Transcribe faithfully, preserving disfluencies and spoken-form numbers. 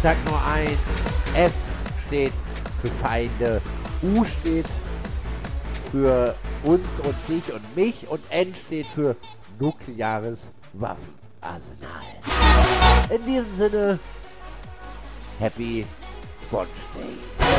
sag nur eins, F steht für Feinde, U steht für uns und dich und mich und N steht für nukleares Waffenarsenal. In diesem Sinne, Happy Sponge Day.